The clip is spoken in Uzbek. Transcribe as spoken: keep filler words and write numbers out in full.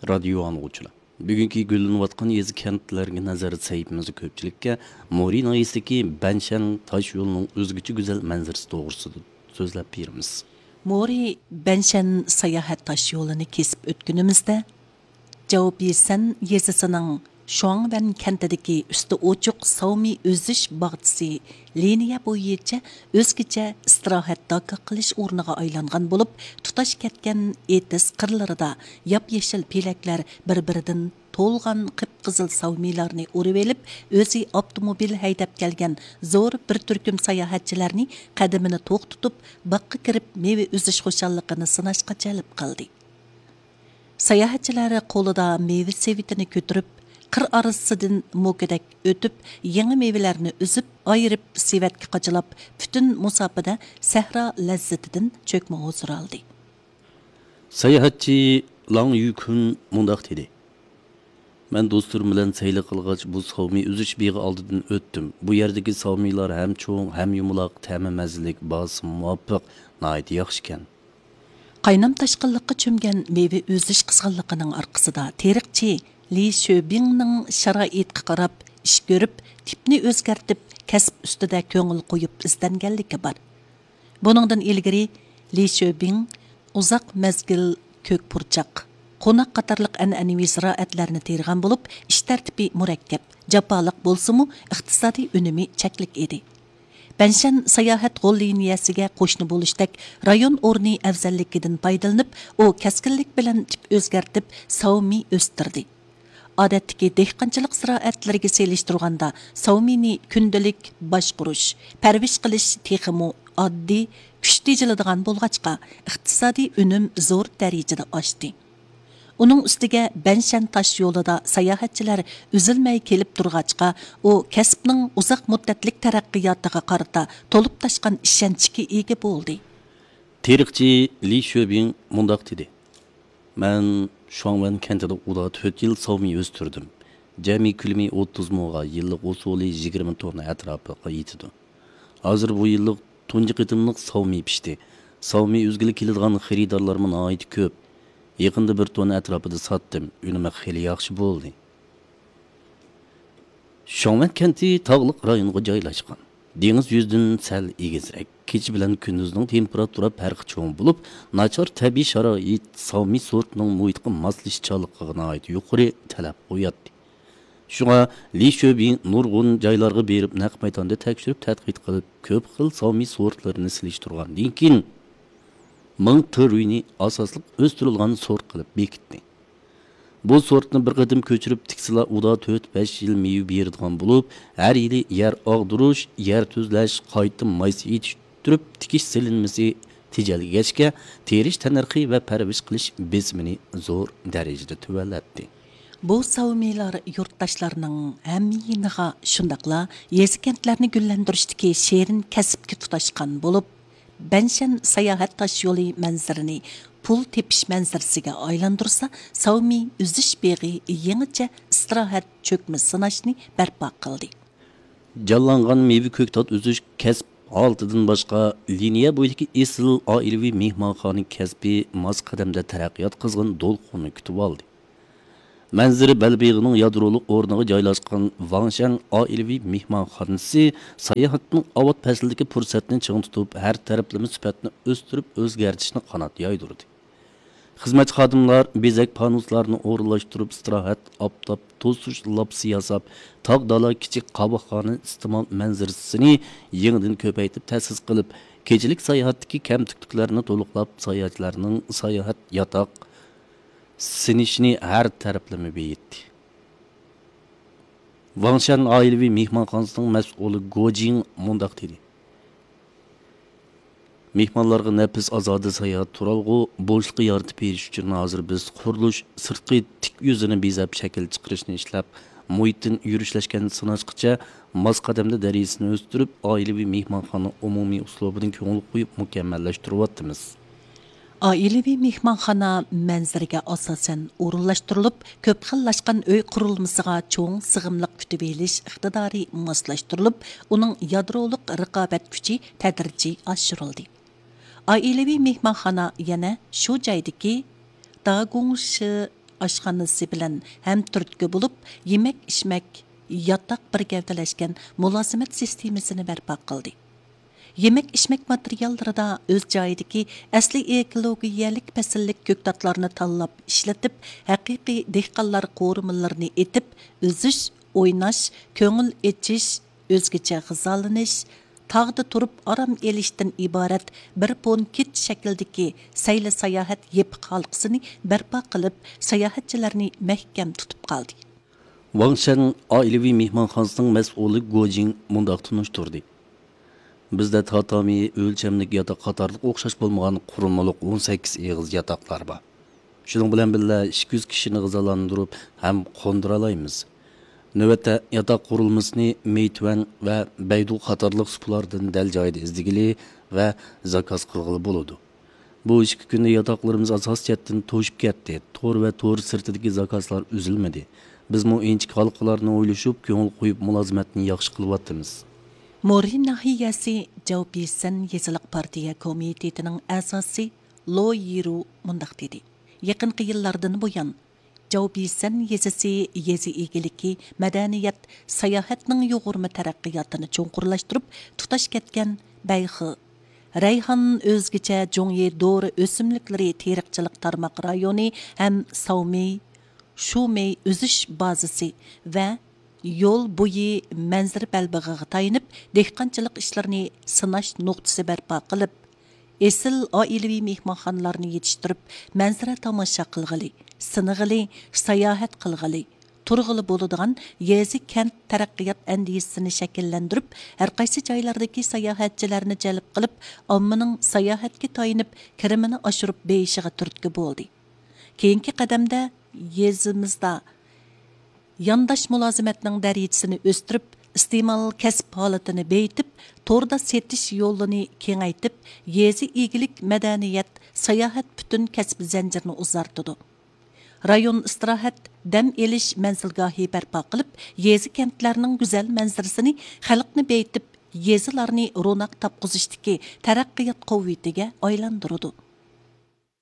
radio anlıqçılar. Bugünkü gülünüvatqan yezi kentlerine nazarı sayıpımızı köpçülükке Morin ayısındaki Benşen taş yolunun özgüçü güzel manzarası doğrusudur. Sözlep birimiz. Mori Benşen sayahat taş yolunu kesip ötkünümüzde cevap yersen yezisinin Şuangben kentideki üstü oçuq savmi özüş bağıtısı liniya boyunca özgüce istirahat dakı qilish o'rniga aylangan bulup tutaş ketken etis qırlarida yap yeşil pelekler bir-biridan to'lgan qip-qizil savmilarni urib elib o'zi avtomobil haydab kelgan zo'r bir turkum sayohatchilarni qadamini to'q tutib baqqa kirib meva o'zish xushalligini sinashga jalb qildi. Sayohatchilar qo'lida meva sevitini ko'tarib qir arasıdan mo'kadek o'tib yangi mevalarni uzib ayirib sevatga qachilab butun musofada sahro lazzatidan cho'kma huzur oldi. Sayohatchi Lang Yukun mundaq dedi. Men dostlarım bilan sayli qilgach bu savmi uzish begi oldidan o'tdim. Bu yerdagi savmilar ham cho'ng, ham yumaloq, ta'mi mazalik, bosim muvofiq, nihoyat yaxshi ekan. Qaynam tashqinliqqa cho'mgan meva o'zish qizg'inligining orqasida teriqchi Li Shobingning sharoitga qarab ish ko'rib, tipni o'zgartib, kasb ustida ko'ngil qo'yib izdanganligi bor. Buningdan ilgari Li Shobing uzoq mazgil ko'k purchaq, qo'noq qatorliq an'anaviy ziroatlarni tergan bo'lib, ish tartibi murakkab, jafoliq bo'lsa-mu, iqtisodiy unumi cheklik edi. Benshan sayohat g'ol liniyasiga qo'shni bo'lishdek rayon o'rni afzalligidan foydalanib, u kaskinlik bilan tip o'zgartib, savmi o'stirdi. Odatdagi dehqonchilik ziroatlariga selishtirganda savmini kundalik boshqurish, parvish qilish texmi oddiy, kuch tejiladigan bo'lg'achqa iqtisodiy unum zo'r darajada oshdi. Uning ustiga Benshan tash yo'lida sayohatchilar uzilmay kelib turg'achqa, u kasbning uzoq muddatlik taraqqiyotiga qarata to'lib tashgan ishonchga ega bo'ldi. Teriqchi Li Shobing mundaq dedi. Men Şuangben kentida uda to'rt yil savmi o'stirdim. Jami kulmi o'ttiz mingga, yillik usuli yigirma tonna atrofiga yetdi. Hozir bu yillik tunji qitimliq savmi pishdi. Savmi o'zgili keladigan xaridorlarga nihoyat ko'p. Yaqinda bir tonna atrofida sotdim. Unima xeli yaxshi bo'ldi. Şuangben kenti tog'liq rayonga joylashgan. Dengiz yuzidan sal egizroq. Kecha bilan kunduzning temperatura farqi cho'ng bo'lib, nachar tabiiy sharoit savmi sortining muhitga moslashchaligiga nihoyat yuqori talab qo'yadi. Shunga Li Shobing nurg'un joylarga berib, naq maydonda tekshirib, tadqiq qilib, ko'p xil savmi sortlarini silishtirgandan keyin ming turini asosliq o'stirilgan sort qilib bekitdi. Bu sortni bir qadim ko'chirib tiksila uda to'rt besh yil meva beradigan bo'lib, har yili yer og'dirish, yer tuzlash, qayta maysa yetishtirib tikish silinmasi tejalgachga terish tanarxi va parvish qilish besimini zo'r darajada tuvallatdi. Bu savmilar yurtdoshlarning hamyiniga shundaqla yezi kentlarni gullantirishdagi sherin kasbga tutashgan bo'lib, Benshan sayohat tash yo'li manzarini pul tepish manzarasiga aylantirsa, savmi uzish beg'i yangicha istirohat cho'kma sinashni barpo qildi. Jallangan meva ko'ktot uzish kasb oltidan boshqa liniya bo'yidagi esil oilaviy mehmonxona kasbi mos qadamda taraqqiyot qizg'in do'lqinni kutib oldi. Manzara Balbeg'ining yadroliq o'rniga joylashgan Vangshan oilaviy mehmonxonasi sayohatning avot faslidagi fursatni ching tutib, har taraflama sifatni o'stirib, o'zgartishni qanot yoydirdi. Xizmat xodimlar bezak panuslarni o'rinlashtirib, istirohat, optob, to'sish lapsi yasab, tog' dala kichik qaboqxona iste'mol manzarasini yangidan ko'paytib ta'sis qilib, kechilik sayohatdagi kamtikliklarni to'liqlab, sayohatlarning sayohat yotoq sinishni har taraflama beyitdi. Vangshan oilaviy mehmonxonasining mas'uli Gojing mundaq dedi. Mehmonlarga nafis azodi sayohat turalg'u bo'shliqqa yaratib berish uchun hozir biz qurilish sirtqi tik yuzini bezab shakl chiqarishni ishlab, muhitdan yurishlashgan sinashqicha mos qadamda darajasini o'stirib, oilaviy mehmonxona umumiy uslubidan ko'ngil qo'yib mukammallashtiryapmiz. Oilaviy mehmonxona manzariga asosan o'rinlashtirilib, ko'p xillashgan uy qurilmasiga cho'ng sig'imliq kutib elish iqtidori moslashtirilib, uning yadroliq raqobat kuchi tadrijiy oshirildi. Oilaviy mehmonxona yana shu joydagi Dagongshi oshxonasi bilan ham turtki bo'lib, yemak-ichmak, yotoq bir gavdalashgan mulozimat sistemasini barpo qildi. Yemek-ichmak materiallarida o'z joyidagi asli ekologiyalik fasllik ko'ktatlarni tanlab ishlatib, haqiqiy dehqonlar qo'rimallarini etib, o'zish, o'ynash, ko'ngil echish, o'zgacha g'izolanish, tağda turib aram elishdan iborat bir ponkit shakldagi sayli sayohat yepiq halqasini barpo qilib, sayohatchilarni mahkam tutib qoldi. Vangshan oilaviy mehmonxonasining mas'uli Gojing mundaq tunishtirdi. Bizda tatami o'lchamlik yotoq qatorliq o'xshash bo'lmagan qurilmaliq o'n sakkiz eg'iz yotoqlar bor. Shuning bilan birga ikki yuz kishini g'izolantirib ham qo'ndira olamiz. Növətdə yataq qurulmasını Meituan və Baidu qatarlıq sulardan dəl joyda izdigili və zakaz qılğılı boludu. Bu ikki kunda yataqlarımız asosiyatdan to'shib ketdi. Tor və tor sirtidagi zakazlar üzülmedi. Biz mu inchik xalqlarni o'ylashib, ko'ngil qo'yib mulozimatni yaxshi qilyapmiz. Morin nahiyasi Jawbisan Yeziliq partiya komitetining a'zosi Lo Yiru mundaq dedi. Yaqinqi yillardan buyon Jawbisan yezisi yezi egiliki, madaniyat, sayohatning yo'g'irma taraqqiyotini cho'nqurlashtirib, tutash ketgan Bayxi, Rayhon o'zgacha Jongye Dori o'simliklari teriqchilik tarmoq rayoni ham Saumey, Shumey o'zish bazasi va yo'l bo'yi manzara balbig'iga tayinib, dehqonchilik ishlarini sinash nuqtasi barpo qilib, esil oilaviy mehmonxonalarni yetishtirib, manzara tomosha qilg'ili, sinig'ili, sayohat qilg'ili, turg'ili bo'ladigan yezi kent taraqqiyot andisini shakllantirib, har qaysi joylardagi sayohatchilarni jalb qilib, ommaning sayohatga tayinib, kirimini oshirib beyishiga turtki bo'ldi. Keyingi qadamda yezimizda yandash mulozimatning darajasini o'stirib, iste'mol kasb holatini beyitib, torda setish yo'lini kengaytib, yezi egilik madaniyat, sayohat butun kasb zanjirini uzartidi. Rayon istirohat, dam elish manzilgohi barpo qilib, yezi kentlarning go'zal manzarasini, xalqni beyitib, yezilarni ro'naq topqizishdagi taraqqiyot quvvatiga aylantirdi.